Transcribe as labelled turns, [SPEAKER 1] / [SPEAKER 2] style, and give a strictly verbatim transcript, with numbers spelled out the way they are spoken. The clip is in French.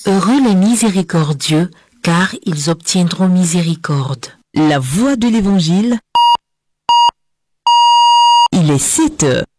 [SPEAKER 1] Heureux les miséricordieux, car ils obtiendront miséricorde.
[SPEAKER 2] La voix de l'Évangile. Il est sept heures.